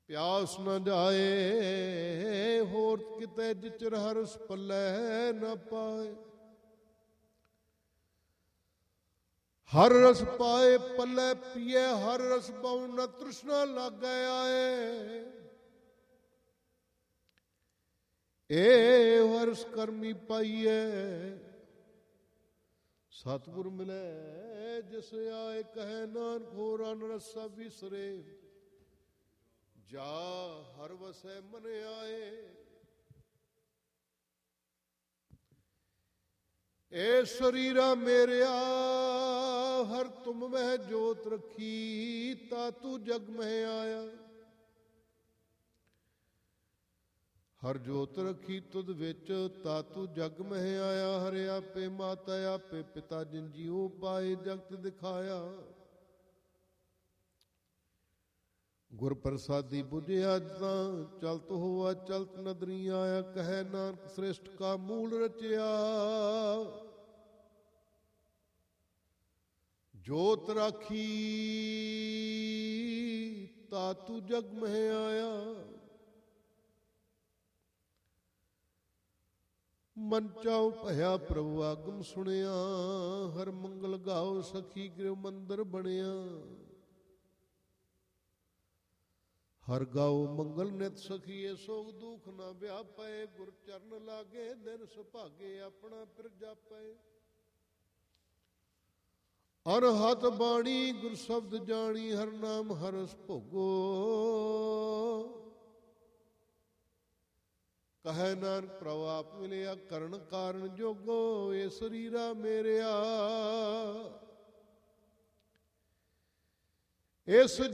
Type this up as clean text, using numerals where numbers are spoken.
ਪਿਆਸ ਨਾ ਜਾਏ ਹੋਰ ਕਿਤੇ ਜਿਚਰ ਹਰਸ ਪੱਲੇ ਨਾ ਪਾਏ। ਹਰ ਰਸ ਪਾਏ ਪੱਲੇ ਪੀਏ ਹਰ ਰਸ ਪਾਉ ਨਾ ਤ੍ਰਿਸ਼ਨਾ ਲਾਗੈ ਆਏ। ਏ ਹਰਸ ਕਰਮੀ ਪਾਈਏ ਸਤਿਗੁਰ ਮਿਲੈ ਜਿਸ ਆਏ। ਕਹੈ ਨਾਨਕ ਹੋਰ ਅਨ ਰਸਾ ਵਿਸਰੇ ਜਾ ਹਰ ਵਸੈ ਮਨ ਆਏ। ਏ ਸਰੀਰਾ ਮੇਰਿਆ ਹਰ ਤੁਮ ਮਹਿ ਜੋਤ ਰੱਖੀ ਤਾ ਤੂੰ ਜਗ ਮਹਿ ਆਇਆ। ਹਰ ਜੋਤ ਰੱਖੀ ਤੁਧ ਵਿੱਚ ਤਾ ਤੂੰ ਜਗ ਮਹਿ ਆਇਆ। ਹਰਿ ਆਪੇ ਮਾਤਾ ਆਪੇ ਪਿਤਾ ਜਿਨ ਜੀਉ ਪਾਏ ਜਗਤ ਦਿਖਾਇਆ। ਗੁਰ ਪ੍ਰਸਾਦੀ ਬੁਝਿਆ ਤਾਂ ਚਲਤ ਹੋਆ ਚਲਤ ਨਦਰੀ ਆਇਆ। ਕਹੈ ਨਾਨਕ ਸ੍ਰਿਸ਼ਟ ਕਾ ਮੂਲ ਰਚਿਆ ਜੋਤ ਰਾਖੀ ਤਾ ਤੂੰ ਜਗ ਮਹਿ ਆਇਆ। ਮਨ ਚਾਉ ਭਇਆ ਪ੍ਰਭੂ ਆਗਮ ਸੁਣਿਆ। ਹਰ ਮੰਗਲ ਗਾਓ ਸਖੀ ਗ੍ਰਹਿ ਮੰਦਰ ਬਣਿਆ। ਹਰ ਗਾਓ ਮੰਗਲ ਨਿਤ ਸਖੀਏ ਸੋਗ ਦੁਖ ਨਾ ਵਿਆਪੈ। ਗੁਰ ਚਰਨ ਲਾਗੇ ਦਿਨ ਸੁਭਾਗੇ ਆਪਣਾ ਫਿਰ ਜਾਪੈ। ਅਨਹਤ ਬਾਣੀ ਗੁਰ ਸ਼ਬਦ ਜਾਣੀ ਹਰ ਨਾਮ ਹਰਸ ਭੋਗੋ। ਕਹੈ ਨਾਨਕ ਪ੍ਰਭ ਆਪ ਮਿਲਿਆ ਕਰਨ ਕਾਰਨ ਜੋਗੋ। ਏ ਸਰੀਰਾ ਮੇਰਿਆ ਇਸ